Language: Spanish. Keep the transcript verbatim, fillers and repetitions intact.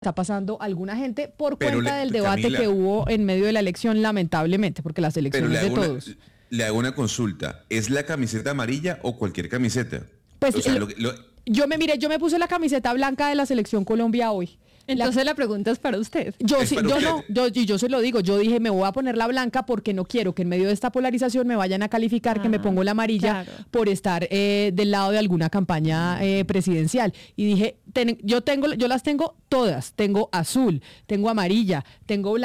está pasando alguna gente por Pero cuenta le- del debate Camila, que hubo en medio de la elección, lamentablemente, porque las Pero elecciones le de hago, una, todos. le hago una consulta. ¿Es la camiseta amarilla o cualquier camiseta? Pues O sea, lo- lo, lo- yo me mire, yo me puse la camiseta blanca de la Selección Colombia hoy. Entonces la, pregunta es para usted. Yo Es sí, para yo usted. no, yo, y yo se lo digo, yo dije me voy a poner la blanca porque no quiero que en medio de esta polarización me vayan a calificar Ah, que me pongo la amarilla claro. por estar eh, del lado de alguna campaña eh, presidencial. Y dije, ten- yo tengo, yo las tengo todas, tengo azul, tengo amarilla, tengo blanca.